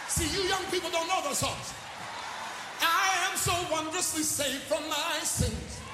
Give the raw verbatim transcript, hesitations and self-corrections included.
See, you young people don't know those songs. I am so wondrously saved from my sins.